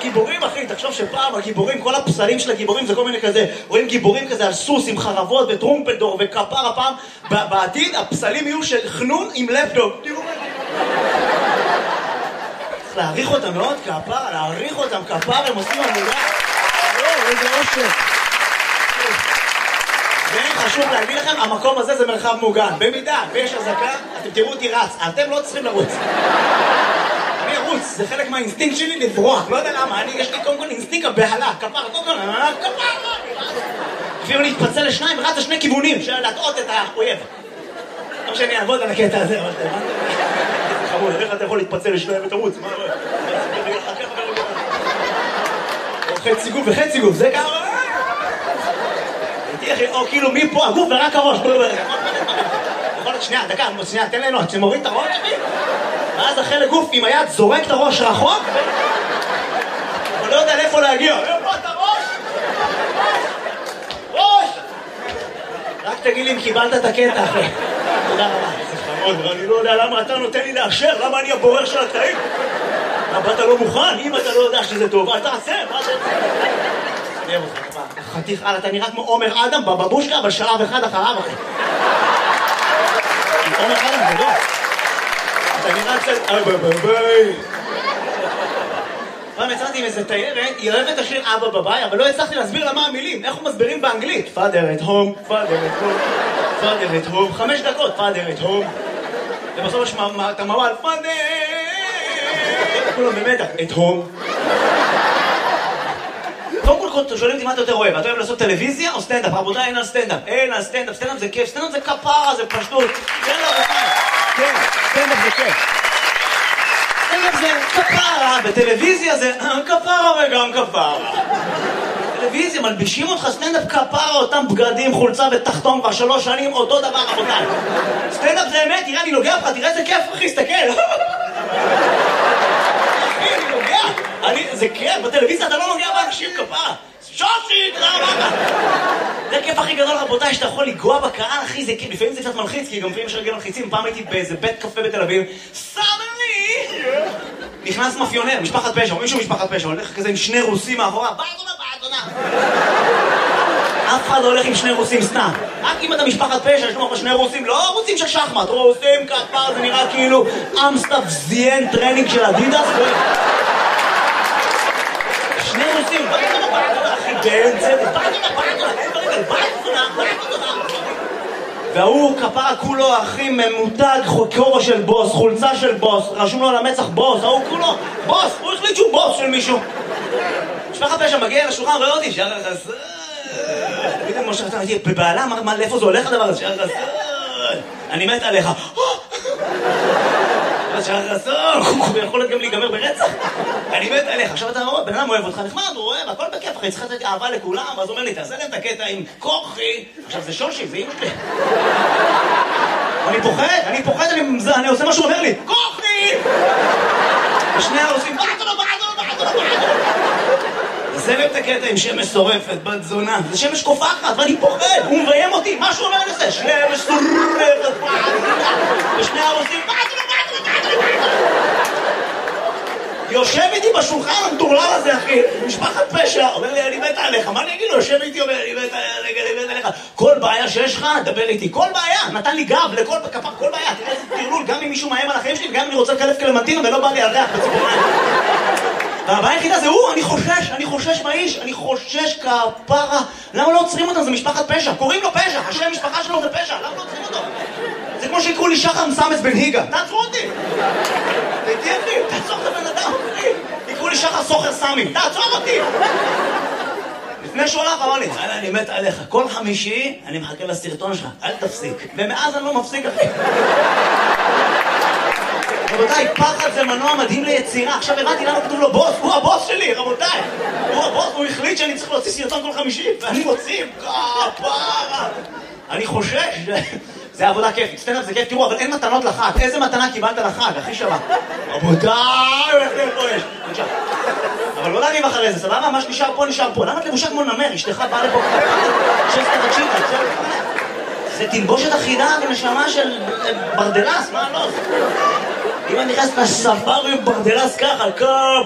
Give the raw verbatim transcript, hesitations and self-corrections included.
הגיבורים, אחי, תחשוב שפעם הגיבורים, כל הפסלים של הגיבורים זה כל מיני כזה, רואים גיבורים כזה על סוס עם חרבות וטרומפלדור וכפר הפעם, בעתיד הפסלים יהיו של חנון עם לפטופ. צריך להעריך אותם מאוד, כפר, להעריך אותם, כפר, הם עושים עבודה. לא, איזה אושר. וחשוב להגיד לכם, המקום הזה זה מרחב מוגן. במידה ויש הזקה, אתם תראו אותי רץ, אתם לא צריכים לרוץ. אני ארוץ, זה חלק מהאינסטינקט שלי לברוח, לא יודע למה, אני, יש לי קודם כל אינסטינקט הבהלה, כפר, קודם כל, כפר, אפילו להתפצל לשניים, רץ לשני כיוונים, של להטעות את האויב. לא שאני אעבוד על הקטע הזה, אבל זה חמוד, איך אתה יכול להתפצל לשניים ותרוץ? מה, או חצי גוף וחצי גוף, זה ככה, או כאילו מפה הגוף ורק הראש. יכול להיות שנייה, דקה, שנייה, תן לנו, שמוריד את הראש, ואז החלק גוף עם היד זורק את הראש רחוק, אבל לא יודע לאיפה להגיע. איפה את הראש? ראש! רק תגיד לי אם קיבלת את הקטע, אחי. תודה רבה. זה חמוד, אני לא יודע למה אתה נותן לי לאשר, למה אני הבורר של התאים? למה אתה לא מוכן? אם אתה לא יודע שזה טוב, אל תעשה, מה אתה רוצה? אני אוהב אותך, חתיך, אתה נראה כמו עומר אדם בבבושקה, אבל שלב אחד אחריו, אחי. עומר אדם זה לא. אתה נראה קצת... אבא בביי. פעם יצאתי עם איזה תיירת, היא אוהבת את השיר אבא בביי, אבל לא הצלחתי להסביר לה מה המילים, איך הוא מסבירים באנגלית. Father at home, Father at home, Father at home, חמש דקות, Father at home. ובסוף יש את המעל, Father! כולם במדע, at home. קודם כל, שואלים אותי מה אתה יותר אוהב, אתה אוהב לעשות טלוויזיה או סטנדאפ? רבותיי, אין על סטנדאפ, אין על סטנדאפ, סטנדאפ זה כיף, סטנדאפ זה כפרה, זה פשטות, כן רבותיי, כן, סטנדאפ זה כיף. סטנדאפ זה כפרה, בטלוויזיה זה כפרה וגם כפרה. טלוויזיה, מלבישים אותך סטנדאפ כפרה, אותם בגדים, חולצה ותחתון כבר שלוש שנים, אותו דבר רבותיי. סטנדאפ זה אמת, תראה, אני נוגע לך, תראה איזה כיף, אחי, סתכל. אחי, אני נוגע. זה כיף, בטלוויזיה אתה לא נוגע באנשים כפרה. שושי, תודה רבה. זה הכיף הכי גדול רבותיי, שאתה יכול לגוע בקהל, אחי, זה כיף. לפעמים זה קצת מלחיץ, כי גם לפעמים יש רגל מלחיצים. פעם הייתי באיזה בית קפה בתל אביב, סדני! נכנס מאפיונר, משפחת פשע, או מישהו משפחת פשע, הולך כזה עם שני רוסים מאחורה, באדונה, באדונה. אף אחד לא הולך עם שני רוסים סתם. רק אם אתה משפחת פשע, יש לך שני רוסים, לא רוסים של שחמט, רוסים כפר, זה נראה כאילו אמסטאפ זיין טרנינג של אדידס. שני רוסים, באדונה, באדונה, אחי, באמצע, באדונה, באדונה, באדונה, באדונה. והוא כפרה כולו, אחי, ממותג כובע של בוס, חולצה של בוס, רשום לו על המצח בוס, ההוא כולו, בוס, הוא החליט שהוא בוס של מישהו. משפחת פשע מגיע לשולחן, רואה אותי, שער החסר. פתאום משה חסר, הייתי בבעלה, מה, לאיפה זה הולך הדבר הזה? שער החסר. אני מת עליך. שער החסר, הוא יכול גם להיגמר ברצח. אני מת עליך. עכשיו אתה רואה, בן אדם אוהב אותך, נחמד, הוא אוהב, הכל בכיף, אחי, צריך לתת אהבה לכולם, ואז הוא אומר לי, תעשה להם את הקטע עם כוחי. עכשיו זה שושי, זה אימא שלי. אני פוחד, אני פוחד, אני עושה מה שהוא אומר לי, כוחי! ושני הרוסים, בעדו, בעדו, בעדו, בעדו. תעשה להם את הקטע עם שמש שורפת, בת זונה. זה שמש קופחת, ואני פוחד, הוא מביים אותי, מה שהוא אומר לזה? שמש שורפת, בעדו. ושני הרוסים, בעדו, בעדו, בעדו, בעדו. יושב איתי בשולחן המטורלל הזה, אחי, משפחת פשע, אומר לי, אני מת עליך, מה אני אגיד לו? יושב איתי, אומר, אני מת עליך, כל בעיה שיש לך, דבר איתי, כל בעיה, נתן לי גב לכל כפר, כל בעיה, תראה איזה תרלול, גם אם מישהו מאיים על החיים שלי, גם אם אני רוצה לקלף קלמנטינה ולא בא לי על ריח בציפורניים. והבעיה היחידה זה הוא, אני חושש, אני חושש מהאיש, אני חושש כפרה, למה לא עוצרים אותם? זה משפחת פשע, קוראים לו פשע, השם משפחה שלו זה פשע, למה לא עוצרים אותו? זה כמו שיקראו לי שחר מסמס בן היגה, תעצרו אותי! תתייתי, תעצור את הבן אדם, יקראו לי שחר סוחר סמי, תעצור אותי! לפני שהוא הלך, אמר לי, אני מת עליך, כל חמישי אני מחכה לסרטון שלך, אל תפסיק. ומאז אני לא מפסיק, אחי. רבותיי, פחד זה מנוע מדהים ליצירה. עכשיו הבנתי למה כתוב לו בוס, הוא הבוס שלי, רבותיי. הוא הבוס, הוא החליט שאני צריך להוציא סרטון כל חמישי, ואני מוציא, כפרה. אני חושש, זה עבודה כיפית, סטנדאפ זה כיף, תראו, אבל אין מתנות לחג. איזה מתנה קיבלת לחג, הכי שווה? רבותיי, איך זה פה יש? בבקשה. אבל לא להגיב אחרי זה, סבבה? מה שנשאר פה, נשאר פה. למה את לבושה כמו נמר? אשתך באה לפה שסטה תקשיב, זה תלבושת אחידה ונשמה של ברדלס, מה לא? אם אני נכנס לספארי ברדלס ככה, כפרה